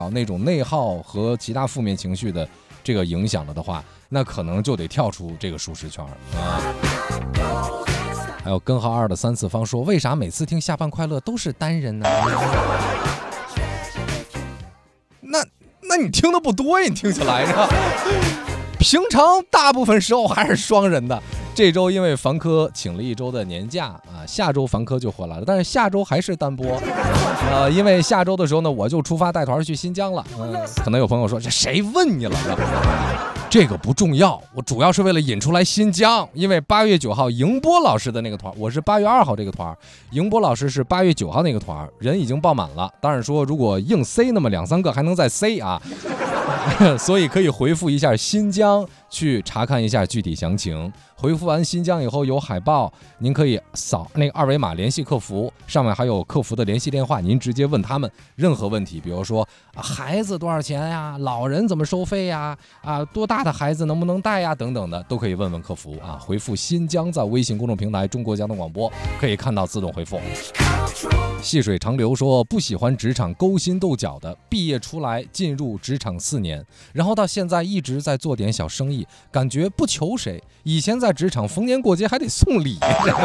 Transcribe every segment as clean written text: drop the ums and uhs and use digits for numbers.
那种内耗和其他负面情绪的这个影响了的话，那可能就得跳出这个舒适圈啊。还有根号2的3次方说，为啥每次听下班快乐都是单人呢？那你听的不多呀，你听起来着。平常大部分时候还是双人的。这周因为凡科请了1周的年假啊，下周凡科就回来了，但是下周还是单播。因为下周的时候呢，我就出发带团去新疆了。可能有朋友说，这谁问你了？这个不重要，我主要是为了引出来新疆，因为8月9号迎波老师的那个团，我是8月2号这个团，迎波老师是8月9号那个团，人已经爆满了。当然说如果硬塞那么2-3个还能再塞啊，所以可以回复一下新疆去查看一下具体详情。回复完新疆以后有海报，您可以扫那个2维码联系客服，上面还有客服的联系电话，您直接问他们任何问题，比如说孩子多少钱呀，老人怎么收费呀，多大的孩子能不能带呀等等的，都可以问问客服啊。回复新疆，在微信公众平台中国交通广播可以看到自动回复。细水长流说，不喜欢职场勾心斗角的，毕业出来进入职场4年，然后到现在一直在做点小生意，感觉不求谁，以前在职场逢年过节还得送礼。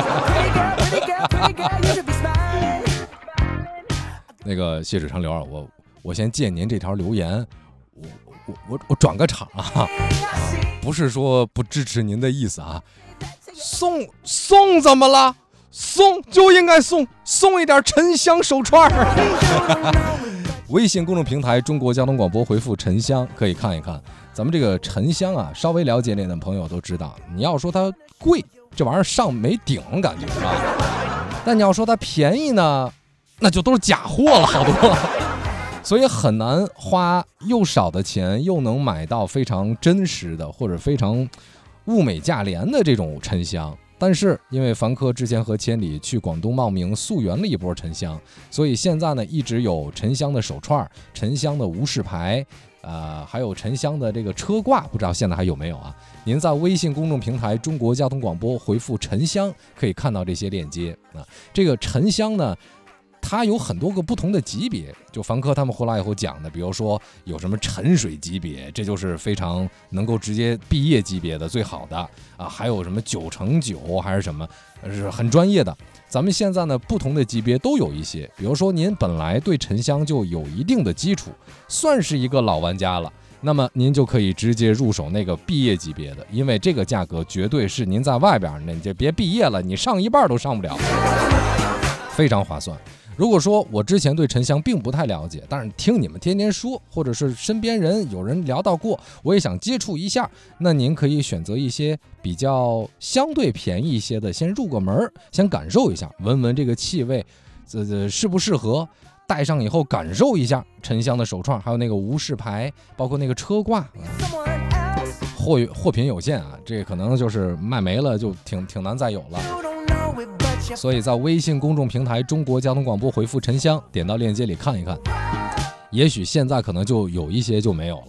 那个细水长流啊，我先借您这条留言，我转个场啊，不是说不支持您的意思啊，送怎么了？送就应该送一点沉香手串。微信公众平台中国交通广播回复沉香可以看一看。咱们这个沉香啊，稍微了解点的朋友都知道，你要说它贵，这玩意儿上没顶感觉啊。但你要说它便宜呢，那就都是假货了好多。所以很难花又少的钱又能买到非常真实的或者非常物美价廉的这种沉香。但是因为凡科之前和千里去广东茂名溯源了一波沉香，所以现在呢一直有沉香的手串、沉香的无事牌，还有沉香的这个车挂，不知道现在还有没有啊？您在微信公众平台中国交通广播回复沉香可以看到这些链接啊。这个沉香呢，它有很多个不同的级别，就凡科他们回来以后讲的，比如说有什么沉水级别，这就是非常能够直接毕业级别的最好的啊，还有什么9×9还是什么，是很专业的。咱们现在呢，不同的级别都有一些，比如说您本来对沉香就有一定的基础，算是一个老玩家了，那么您就可以直接入手那个毕业级别的，因为这个价格绝对是您在外边，你就别毕业了，你上一半都上不了，非常划算。如果说我之前对沉香并不太了解，但是听你们天天说，或者是身边人有人聊到过，我也想接触一下，那您可以选择一些比较相对便宜一些的，先入个门，先感受一下，闻闻这个气味，适不适合，戴上以后感受一下沉香的手串，还有那个无事牌，包括那个车挂。货品有限啊，这可能就是卖没了，就挺难再有了。所以在微信公众平台中国交通广播回复沉香，点到链接里看一看，也许现在可能就有一些就没有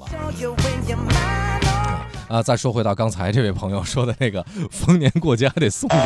了。再说回到刚才这位朋友说的那个逢年过节还得送礼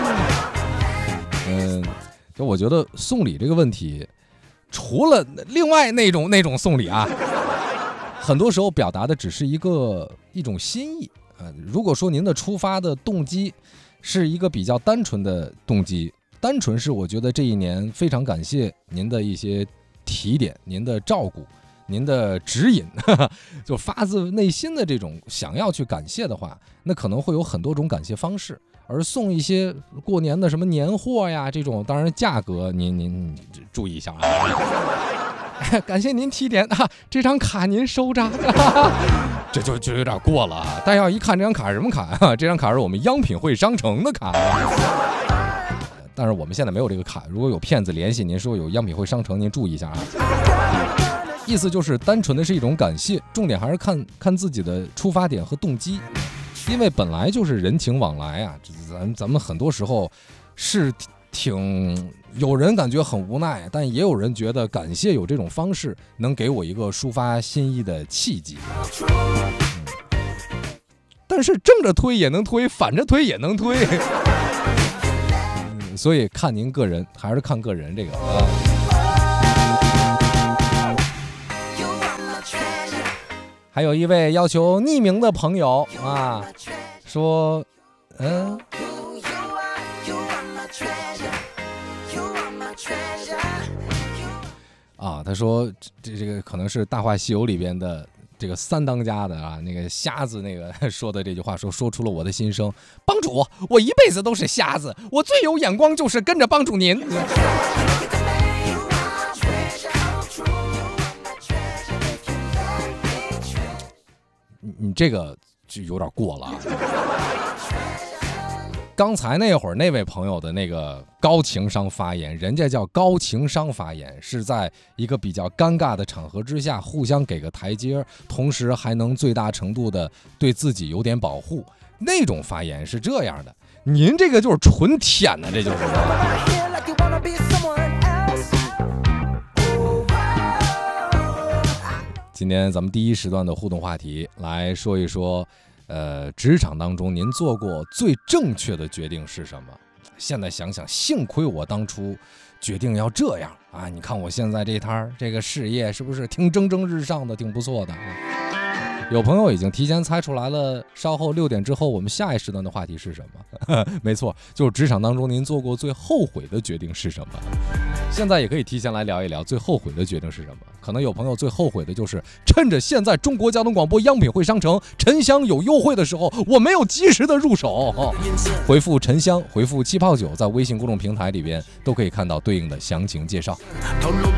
这个，就我觉得送礼这个问题，除了另外那种送礼啊，很多时候表达的只是一种心意。如果说您的出发的动机是一个比较单纯的动机，单纯是我觉得这一年非常感谢您的一些提点，您的照顾，您的指引，就发自内心的这种想要去感谢的话，那可能会有很多种感谢方式。而送一些过年的什么年货呀，这种当然价格您注意一下啊。感谢您提点啊，这张卡您收着。这就有点过了啊！但要一看这张卡是什么卡啊？这张卡是我们央品汇商城的卡。但是我们现在没有这个卡，如果有骗子联系您说有央品汇商城，您注意一下啊。意思就是单纯的是一种感谢，重点还是看自己的出发点和动机，因为本来就是人情往来啊，咱们很多时候是挺有人感觉很无奈，但也有人觉得感谢有这种方式能给我一个抒发心意的契机。但是正着推也能推，反着推也能推。所以看您个人，还是看个人这个。 还有一位要求匿名的朋友啊，说他说这个可能是《大话西游》里边的这个三当家的啊，那个瞎子那个说的这句话，说出了我的心声。帮主，我一辈子都是瞎子，我最有眼光就是跟着帮主您。你这个就有点过了。刚才那会儿那位朋友的那个高情商发言，人家叫高情商发言，是在一个比较尴尬的场合之下互相给个台阶，同时还能最大程度的对自己有点保护，那种发言是这样的。您这个就是纯舔的，这就是今天咱们第一时段的互动话题来说一说职场当中您做过最正确的决定是什么？现在想想，幸亏我当初决定要这样啊！你看我现在这摊这个事业是不是挺蒸蒸日上的，挺不错的啊？有朋友已经提前猜出来了，稍后6点之后我们下一时段的话题是什么？没错，就是职场当中您做过最后悔的决定是什么？现在也可以提前来聊一聊最后悔的决定是什么。可能有朋友最后悔的就是趁着现在中国交通广播央品汇商城沉香有优惠的时候，我没有及时的入手。回复沉香，回复气泡酒，在微信公众平台里边都可以看到对应的详情介绍。